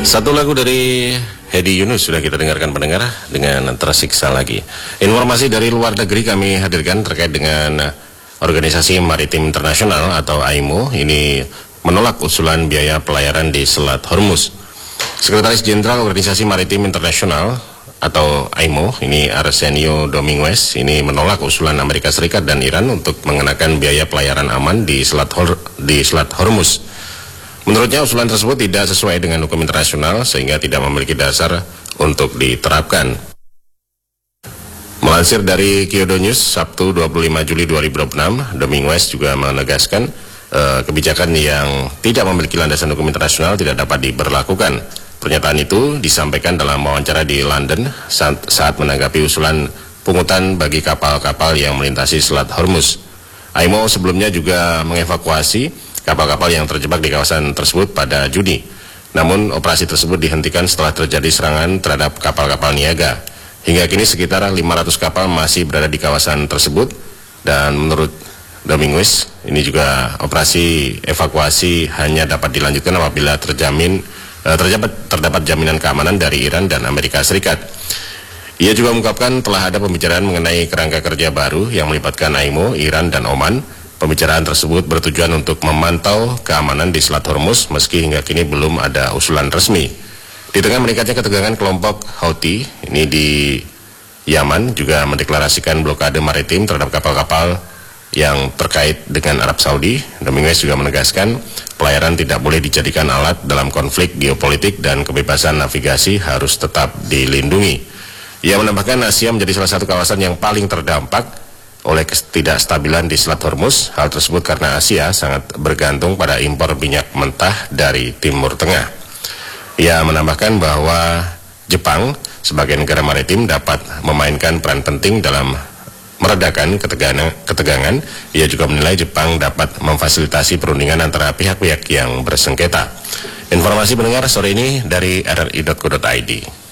Satu lagu dari Hedi Yunus sudah kita dengarkan pendengar dengan Tersiksa Lagi. Informasi dari luar negeri kami hadirkan terkait dengan Organisasi Maritim Internasional atau AIMO ini menolak usulan biaya pelayaran di Selat Hormuz. Sekretaris Jenderal Organisasi Maritim Internasional atau AIMO ini Arsenio Dominguez ini menolak usulan Amerika Serikat dan Iran untuk mengenakan biaya pelayaran aman di Selat Hormuz. Menurutnya usulan tersebut tidak sesuai dengan hukum internasional sehingga tidak memiliki dasar untuk diterapkan. Melansir dari Kyodo News Sabtu 25 Juli 2026, Dominguez juga menegaskan kebijakan yang tidak memiliki landasan hukum internasional tidak dapat diberlakukan. Pernyataan itu disampaikan dalam wawancara di London saat menanggapi usulan pungutan bagi kapal-kapal yang melintasi Selat Hormuz. AIMO sebelumnya juga mengevakuasi kapal-kapal yang terjebak di kawasan tersebut pada Juni. Namun operasi tersebut dihentikan setelah terjadi serangan terhadap kapal-kapal niaga. Hingga kini sekitar 500 kapal masih berada di kawasan tersebut. Dan menurut Dominguez, ini juga operasi evakuasi hanya dapat dilanjutkan apabila terdapat jaminan keamanan dari Iran dan Amerika Serikat. Ia juga mengungkapkan telah ada pembicaraan mengenai kerangka kerja baru yang melibatkan AIMO, Iran, dan Oman. Pembicaraan tersebut bertujuan untuk memantau keamanan di Selat Hormuz meski hingga kini belum ada usulan resmi. Di tengah meningkatnya ketegangan kelompok Houthi ini di Yaman juga mendeklarasikan blokade maritim terhadap kapal-kapal yang terkait dengan Arab Saudi. Dominguez juga menegaskan pelayaran tidak boleh dijadikan alat dalam konflik geopolitik dan kebebasan navigasi harus tetap dilindungi. Ia menambahkan Asia menjadi salah satu kawasan yang paling terdampak oleh ketidakstabilan di Selat Hormuz. Hal tersebut karena Asia sangat bergantung pada impor minyak mentah dari Timur Tengah. Ia menambahkan bahwa Jepang sebagai negara maritim dapat memainkan peran penting dalam meredakan ketegangan. Ia juga menilai Jepang dapat memfasilitasi perundingan antara pihak-pihak yang bersengketa. Informasi pendengar sore ini dari rri.co.id.